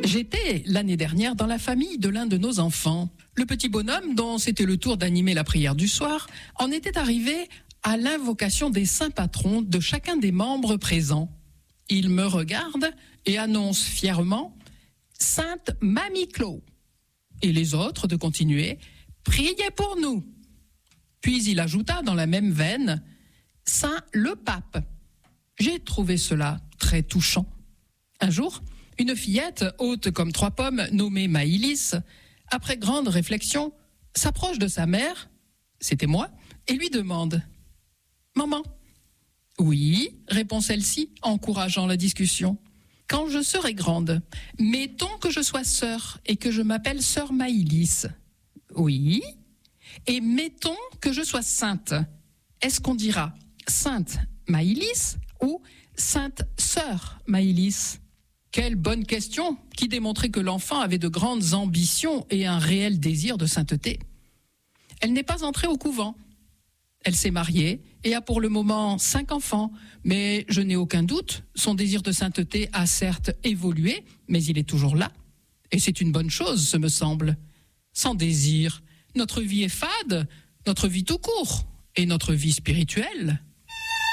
J'étais l'année dernière dans la famille de l'un de nos enfants. Le petit bonhomme, dont c'était le tour d'animer la prière du soir, en était arrivé à l'invocation des saints patrons de chacun des membres présents. Il me regarde et annonce fièrement « Sainte Mamie Clo » et les autres de continuer « Priez pour nous ». Puis il ajouta dans la même veine « Saint le Pape ». J'ai trouvé cela très touchant. Un jour, une fillette, haute comme 3 pommes, nommée Maïlis, après grande réflexion, s'approche de sa mère, c'était moi, et lui demande « Maman ?» « Oui », répond celle-ci, encourageant la discussion. « Quand je serai grande, mettons que je sois sœur et que je m'appelle sœur Maïlis. »« Oui. » « Et mettons que je sois sainte. Est-ce qu'on dira sainte Maïlis ou sainte sœur Maïlis ?» Quelle bonne question, qui démontrait que l'enfant avait de grandes ambitions et un réel désir de sainteté. Elle n'est pas entrée au couvent. Elle s'est mariée et a pour le moment 5 enfants, mais je n'ai aucun doute, son désir de sainteté a certes évolué, mais il est toujours là. Et c'est une bonne chose, ce me semble. Sans désir, notre vie est fade, notre vie tout court, et notre vie spirituelle